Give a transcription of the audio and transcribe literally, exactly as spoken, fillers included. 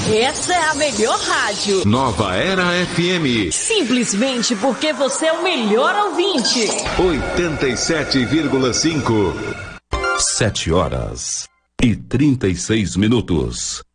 Essa é a melhor rádio. Nova Era F M. Simplesmente porque você é o melhor ouvinte. oitenta e sete vírgula cinco. Sete horas e trinta e seis minutos.